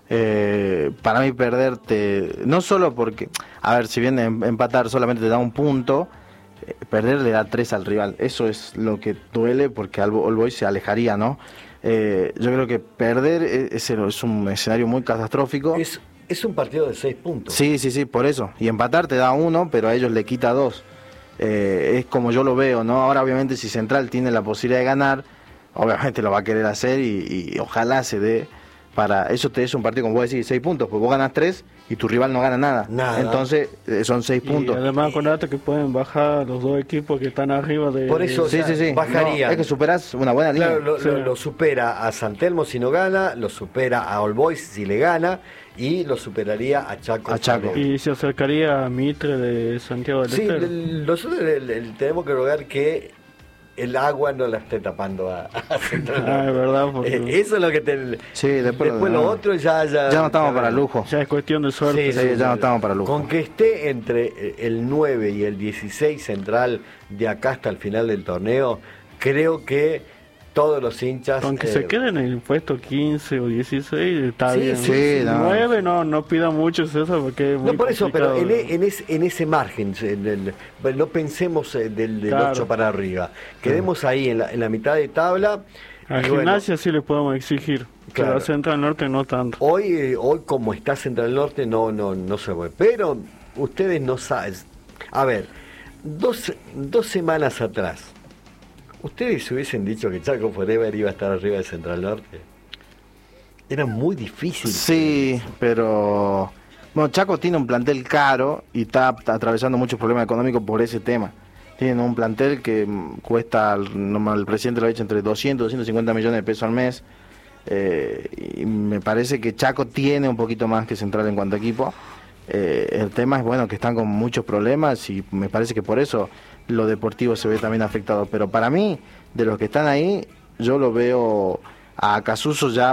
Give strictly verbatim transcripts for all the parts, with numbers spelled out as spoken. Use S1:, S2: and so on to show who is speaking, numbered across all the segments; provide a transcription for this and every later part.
S1: Eh, para mí perderte, no solo porque, a ver, si bien em- empatar solamente te da un punto, eh, perder le da tres al rival. Eso es lo que duele porque al All Boys se alejaría, ¿no? Eh, yo creo que perder es, es un escenario muy catastrófico.
S2: Es, es un partido de seis puntos.
S1: Sí, sí, sí, por eso. Y empatar te da uno, pero a ellos le quita dos. Eh, es como yo lo veo, ¿no? Ahora obviamente si Central tiene la posibilidad de ganar, obviamente lo va a querer hacer y, y ojalá se dé. Para eso te es un partido, como vos decís, seis puntos, porque vos ganas tres y tu rival no gana nada.
S2: Nada.
S1: Entonces eh, son seis
S3: Y
S1: puntos.
S3: además acordate que pueden bajar los dos equipos que están arriba de...
S2: Por eso,
S1: Sí,
S2: o sea,
S1: sí, sí.
S2: bajarían.
S1: No, es que superás una buena línea.
S2: Claro, lo,
S3: Sí.
S2: lo- lo supera a San Telmo si no gana, lo supera a All Boys si le gana y lo superaría a Chaco.
S1: A Chaco.
S2: si le-
S3: Y se acercaría a Mitre de Santiago del
S2: Sí,
S3: Estero.
S2: el- nosotros le- le- tenemos que rogar que el agua no la esté tapando a, a Central.
S3: Ah, es verdad, porque-
S2: Eh, Eso es lo que te...
S1: Sí, después,
S2: Después lo
S1: no.
S2: otro ya... Ya,
S1: Ya no estamos
S2: ya
S1: para
S2: veremos.
S1: lujo.
S3: Ya es cuestión de suerte.
S1: sí, ya no estamos para lujo.
S2: Con que esté entre el nueve y el dieciséis Central de acá hasta el final del torneo, creo que todos los hinchas...
S3: Aunque
S2: eh,
S3: se queden en el puesto quince o dieciséis, está
S2: Sí,
S3: bien.
S1: sí, no.
S3: nueve no, no pida mucho eso porque es muy
S2: No, por eso, pero en,
S3: complicado.
S2: e- en, ese, en ese margen, en el- bueno, no pensemos eh, del, del
S3: Claro.
S2: ocho para arriba. Quedemos ahí en la, en la mitad de tabla.
S3: A
S2: y bueno,
S3: Gimnasia sí le podemos exigir,
S2: Claro.
S3: pero a Central Norte no tanto.
S2: hoy, eh, hoy como está Central Norte, no, no, no se puede. Pero ustedes no saben. A ver, dos, dos semanas atrás, ¿ustedes hubiesen dicho que Chaco Forever iba a estar arriba de Central Norte? Era muy difícil.
S1: Sí, pero bueno, Chaco tiene un plantel caro y está atravesando muchos problemas económicos por ese tema. Tienen un plantel que mm, cuesta, no, el presidente lo ha dicho, entre doscientos, doscientos cincuenta millones de pesos al mes. Eh, y me parece que Chaco tiene un poquito más que Central en cuanto a equipo. Eh, el tema es bueno que están con muchos problemas y me parece que por eso lo deportivo se ve también afectado. Pero para mí, de los que están ahí, yo lo veo a Casuso ya,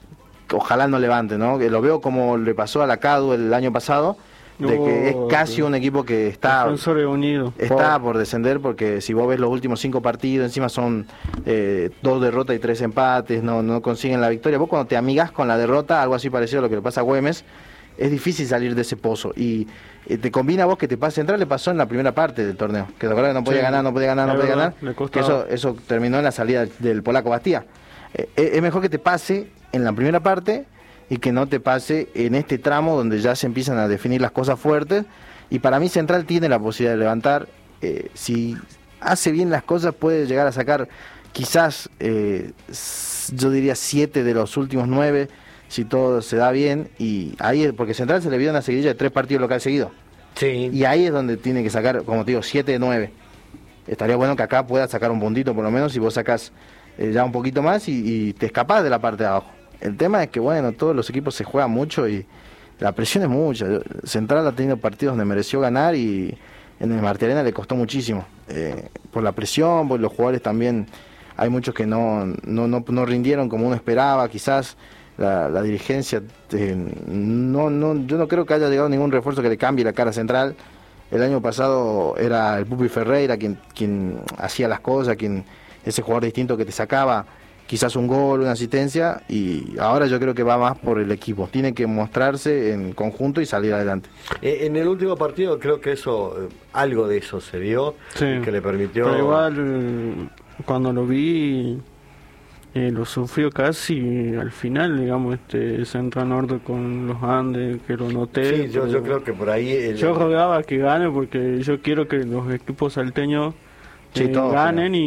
S1: ojalá no levante, ¿no? Que lo veo como le pasó a la Cadu el año pasado, de que es
S3: Oh,
S1: casi un equipo que está
S3: Defensores Unidos.
S1: está por descender, porque si vos ves los últimos cinco partidos, encima son eh, dos derrotas y tres empates, no, no consiguen la victoria. Vos cuando te amigas con la derrota, algo así parecido a lo que le pasa a Güemes, es difícil salir de ese pozo. Y eh, te combina a vos que te pase Central, le pasó en la primera parte del torneo, que te acordás que no podía
S3: Sí.
S1: ganar, no podía ganar, no
S3: Es
S1: podía
S3: verdad,
S1: ganar,
S3: le
S1: que
S3: costaba.
S1: eso, eso terminó en la salida del polaco Bastía. Eh, es mejor que te pase en la primera parte y que no te pase en este tramo donde ya se empiezan a definir las cosas fuertes. Y para mí Central tiene la posibilidad de levantar. Eh, si hace bien las cosas puede llegar a sacar quizás, eh, s- yo diría siete de los últimos nueve, si todo se da bien. Y ahí es porque Central se le vio una seguidilla de tres partidos locales seguidos.
S2: Sí.
S1: Y ahí es donde tiene que sacar, como te digo, siete de nueve. Estaría bueno que acá pueda sacar un puntito por lo menos, si vos sacás eh, ya un poquito más y, y te escapás de la parte de abajo. El tema es que, bueno, todos los equipos se juegan mucho y la presión es mucha. Central ha tenido partidos donde mereció ganar y en el Martí Arena le costó muchísimo. Eh, por la presión, por los jugadores también, hay muchos que no, no, no, no rindieron como uno esperaba, quizás la, la dirigencia, eh, no, no, yo no creo que haya llegado ningún refuerzo que le cambie la cara a Central. El año pasado era el Pupi Ferreira quien, quien hacía las cosas, quien ese jugador distinto que te sacaba quizás un gol, una asistencia, y ahora yo creo que va más por el equipo. Tiene que mostrarse en conjunto y salir adelante.
S2: Eh, en el último partido creo que eso, eh, algo de eso se vio,
S3: Sí.
S2: que le permitió...
S3: Pero igual, eh, cuando lo vi, eh, lo sufrió casi al final, digamos, este Central Norte con los Andes, que lo noté.
S2: Sí, yo,
S3: pero
S2: yo creo que por ahí... el-
S3: yo rogaba que gane porque yo quiero que los equipos salteños
S1: Sí,
S3: eh,
S1: todos,
S3: ganen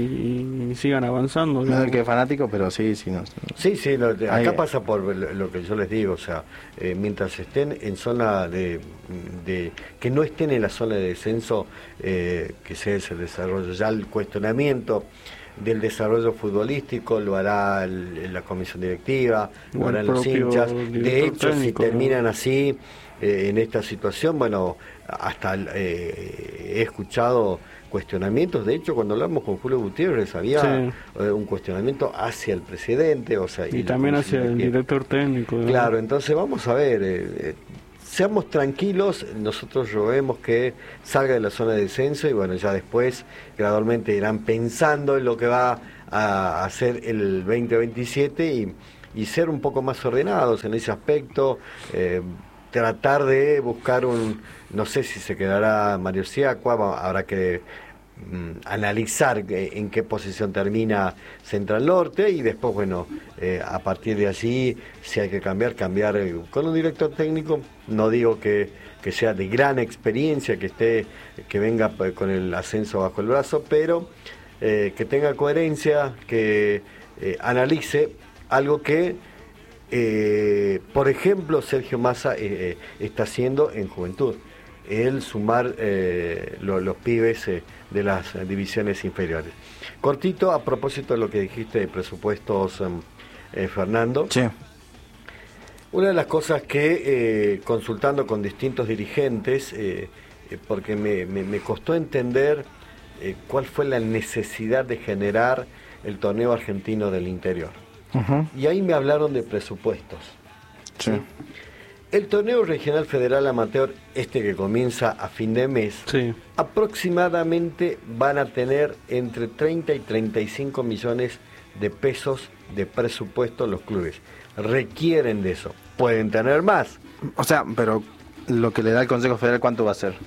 S3: y, y sigan avanzando.
S1: No es
S3: digamos.
S1: el que es fanático, pero sí, sí. No.
S2: Sí, sí, lo- acá
S1: Ahí-
S2: pasa por lo lo que yo les digo, o sea, eh, mientras estén en zona de, de... que no estén en la zona de descenso, eh, que sea ese desarrollo, ya el cuestionamiento del desarrollo futbolístico lo hará el- la comisión directiva, lo
S3: O el
S2: harán los
S3: propio
S2: hinchas. De
S3: director
S2: hecho,
S3: técnico,
S2: si
S3: ¿no?
S2: terminan así, eh, en esta situación, bueno, hasta eh, he escuchado cuestionamientos. De hecho, cuando hablamos con Julio Gutiérrez había
S3: Sí.
S2: eh, un cuestionamiento hacia el presidente, o sea,
S3: Y
S2: la
S3: también
S2: comisión
S3: hacia el
S2: directiva.
S3: director técnico. ¿no?
S2: Claro, entonces vamos a ver, eh, eh, seamos tranquilos, nosotros roguemos que salga de la zona de descenso y bueno, ya después gradualmente irán pensando en lo que va a hacer el veinte veintisiete y, y ser un poco más ordenados en ese aspecto, eh, tratar de buscar un, no sé si se quedará Mario Siacua, habrá que analizar en qué posición termina Central Norte y después, bueno, eh, a partir de allí, si hay que cambiar, cambiar eh, con un director técnico. No digo que, que sea de gran experiencia, que esté, que venga con el ascenso bajo el brazo, pero eh, que tenga coherencia, que eh, analice algo que, eh, por ejemplo, Sergio Massa eh, está haciendo en Juventud, el sumar eh, lo, los pibes eh, de las divisiones inferiores. Cortito, a propósito de lo que dijiste de presupuestos, eh, Fernando.
S1: Sí.
S2: Una de las cosas que, eh, consultando con distintos dirigentes, eh, eh, porque me, me, me costó entender eh, cuál fue la necesidad de generar el torneo argentino del interior.
S1: Uh-huh.
S2: Y ahí me hablaron de presupuestos.
S1: Sí.
S2: ¿Sí? El torneo regional federal amateur, este que comienza a fin de mes,
S3: Sí.
S2: aproximadamente van a tener entre treinta y treinta y cinco millones de pesos de presupuesto los clubes. Requieren de eso. Pueden tener más.
S1: O sea, pero lo que le da el Consejo Federal, ¿cuánto va a ser?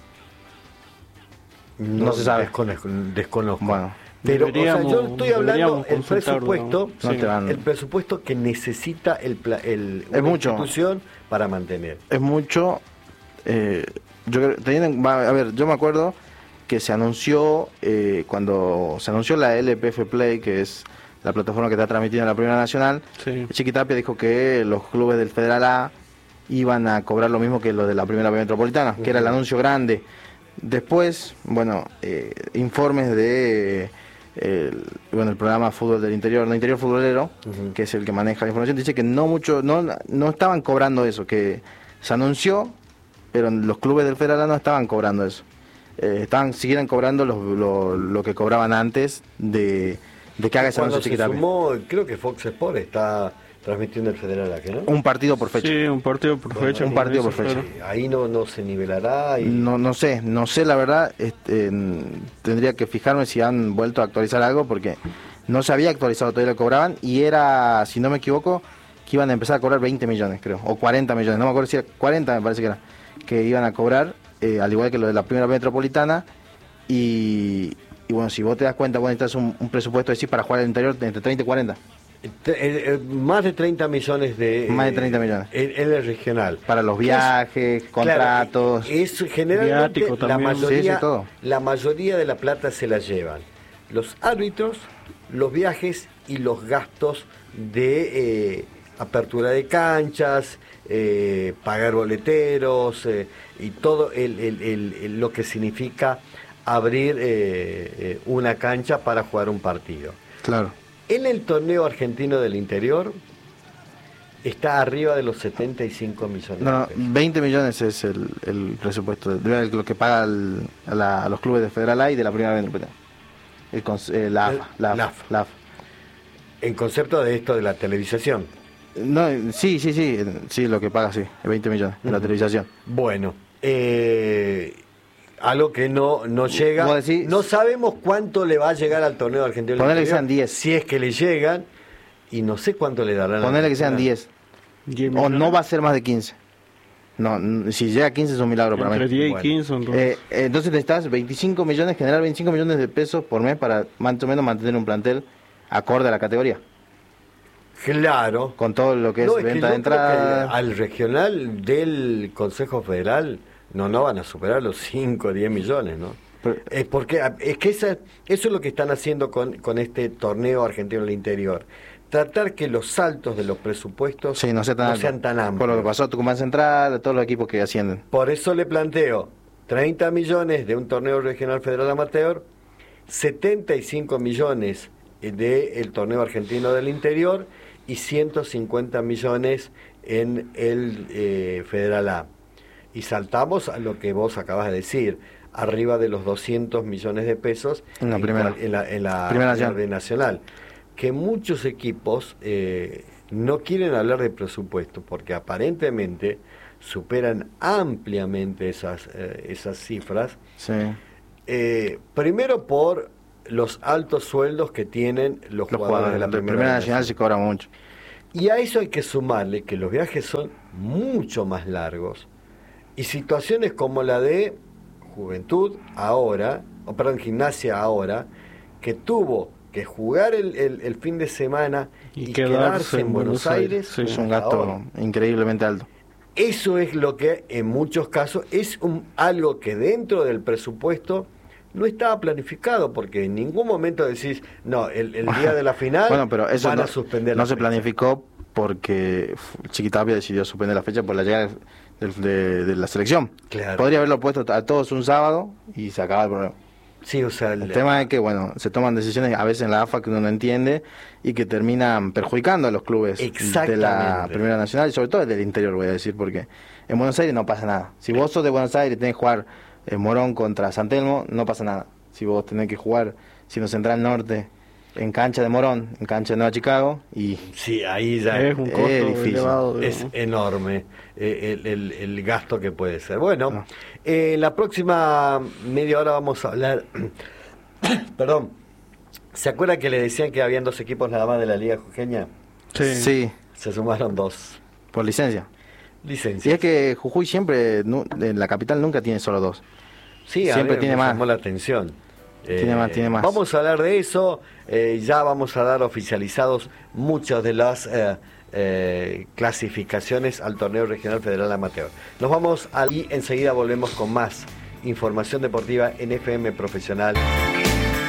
S1: No se sabe.
S2: Desconozco. desconozco.
S1: Bueno.
S2: Pero, o sea, yo
S3: Deberíamos-
S2: estoy hablando
S3: deberíamos
S2: el
S3: consultarlo,
S2: presupuesto,
S1: ¿no?
S3: Sí.
S1: te van-
S2: el presupuesto que necesita el, pla- el
S1: Es
S2: una
S1: mucho.
S2: institución para mantener.
S1: Es mucho. Eh, yo creo, teniendo- va, a ver, yo me acuerdo que se anunció eh, cuando se anunció la L P F Play, que es la plataforma que está transmitiendo la Primera Nacional.
S3: Sí.
S1: Chiquitapia dijo que los clubes del Federal A iban a cobrar lo mismo que los de la Primera B Metropolitana, que era el anuncio grande. Después, bueno, eh, informes de eh, el, bueno, el programa Fútbol del Interior, no Interior Futbolero,
S2: Ujú.
S1: que es el que maneja la información, dice que no mucho, no, no estaban cobrando eso, que se anunció, pero los clubes del Federal A no estaban cobrando eso. Eh, estaban, siguieran cobrando los- lo, lo que cobraban antes de, de que haga ese
S2: Cuando
S1: anuncio
S2: se
S1: Chiquitapia.
S2: sumó, creo que Fox Sport está transmitiendo el Federal A, ¿no?
S1: Un partido por fecha.
S3: Sí, un partido por
S2: Bueno,
S3: fecha.
S1: un
S3: por
S1: partido
S3: eso,
S1: por fecha.
S3: claro.
S2: Sí, ahí no, no se nivelará. Y...
S1: No, no sé, no sé la verdad, este, en- tendría que fijarme si han vuelto a actualizar algo porque no se había actualizado, todavía lo cobraban y era, si no me equivoco, que iban a empezar a cobrar veinte millones creo, o cuarenta millones, no me acuerdo si era cuarenta me parece que era, que iban a cobrar, eh, al igual que lo de la Primera Metropolitana y, y bueno, si vos te das cuenta, vos necesitas un, un presupuesto así para jugar al interior entre treinta y cuarenta,
S2: Te- eh, eh, más de treinta millones de...
S1: Más de
S2: eh,
S1: treinta millones.
S2: En, en el regional.
S1: para los viajes, contratos.
S2: Claro, es generalmente
S3: Viático
S2: la
S3: también.
S2: mayoría,
S1: Sí, sí, todo.
S2: la mayoría de la plata se la llevan los árbitros, los viajes y los gastos de eh, apertura de canchas, eh, pagar boleteros eh, y todo el, el- el- el- lo que significa abrir eh, eh, una cancha para jugar un partido.
S1: Claro.
S2: En el torneo argentino del interior está arriba de los setenta y cinco millones
S1: No,
S2: de
S1: no,
S2: pesos.
S1: veinte millones es el, el presupuesto, de- lo que paga el- a, la- a los clubes de Federal A y de la Primera Metropolitana. El, cons- eh, la AFA, la AFA,
S2: La AFA.
S1: la AFA.
S2: En concepto de esto de la televisación.
S1: No, sí, sí, sí, eh, sí, lo que paga, sí, veinte millones, de la
S2: Ujú.
S1: televisación.
S2: Bueno, eh, algo que no, no llega.
S1: Vos decís-
S2: no sabemos cuánto le va a llegar al torneo argentino del
S1: Ponele que
S2: interior,
S1: sean diez.
S2: Si es que le llegan, y no sé cuánto le darán. al
S1: Ponele que sean
S2: regional.
S1: diez,
S3: diez
S1: o
S3: millones.
S1: no va a ser más de quince. No, n- si llega a quince es un milagro para
S3: Entre
S1: mí.
S3: diez y
S2: Bueno.
S3: quince. entonces.
S1: Eh, eh, entonces necesitas veinticinco millones, generar veinticinco millones de pesos por mes para más o menos mantener un plantel acorde a la categoría,
S2: Claro.
S1: con todo lo que es
S2: No, es que
S1: venta de
S2: yo creo que
S1: entrada.
S2: al regional del Consejo Federal no, no van a superar los cinco o diez millones, ¿no?
S1: Pero-
S2: Es porque es que esa, eso es lo que están haciendo con, con este torneo argentino del interior. Tratar que los saltos de los presupuestos
S1: Sí, no sea tan,
S2: no
S1: alto.
S2: sean tan amplios.
S1: Por lo que pasó a Tucumán Central, a todos los equipos que ascienden.
S2: Por eso le planteo treinta millones de un torneo regional federal amateur, setenta y cinco millones del torneo argentino del interior y ciento cincuenta millones en el eh, Federal A. Y saltamos a lo que vos acabas de decir, arriba de los doscientos millones de pesos
S1: En la primera.
S2: cual- en la, en la-
S1: Primera
S2: en la
S1: Nacional.
S2: B nacional. Que muchos equipos eh, no quieren hablar de presupuesto porque aparentemente superan ampliamente esas, eh, esas cifras.
S1: Sí.
S2: Eh, primero por los altos sueldos que tienen los,
S1: Los
S2: jugadores de la
S1: de
S2: Primera,
S1: Primera Nacional se cobra mucho.
S2: Y a eso hay que sumarle que los viajes son mucho más largos y situaciones como la de Juventud ahora, o perdón, Gimnasia ahora, que tuvo que jugar el, el, el fin de semana y, y quedarse, quedarse en Buenos Aires.
S1: Sí, es un gasto ahora. increíblemente alto.
S2: Eso es lo que en muchos casos es un, algo que dentro del presupuesto no estaba planificado, porque en ningún momento decís, no, el, el día de la final
S1: bueno, pero eso
S2: van
S1: no,
S2: a suspender
S1: no
S2: la
S1: se
S2: fecha.
S1: planificó porque Chiquitapia decidió suspender la fecha por la llegada de, de, de la selección.
S2: Claro.
S1: Podría haberlo puesto a todos un sábado y se acaba el problema.
S2: Sí, o sea, el,
S1: el tema es que, bueno, se toman decisiones a veces en la A F A que uno no entiende y que terminan perjudicando a los clubes de la Primera Nacional y sobre todo del interior, voy a decir, porque en Buenos Aires no pasa nada. Si vos sos de Buenos Aires y tenés que jugar eh, Morón contra San Telmo, no pasa nada. Si vos tenés que jugar Sino Central Norte en cancha de Morón, en cancha de Nueva Chicago, y
S2: sí, ahí ya
S3: es un costo
S1: es difícil,
S3: elevado,
S2: es enorme eh, el, el, el gasto que puede ser. Bueno,
S1: no.
S2: eh, en la próxima media hora vamos a hablar, perdón, ¿se acuerda que le decían que habían dos equipos nada más de la Liga Jujeña?
S3: Sí.
S1: sí,
S2: Se sumaron dos
S1: por licencia.
S2: licencias.
S1: Y es que Jujuy siempre, nu, en la capital nunca tiene solo dos.
S2: Sí,
S1: siempre
S2: a mí
S1: tiene
S2: me
S1: más.
S2: llamó la atención.
S1: Tiene
S2: Eh,
S1: más, tiene más.
S2: Vamos a hablar de eso, eh, ya vamos a dar oficializados muchas de las eh, eh, clasificaciones al torneo regional federal amateur. Nos vamos a, y enseguida volvemos con más información deportiva en F M Profesional.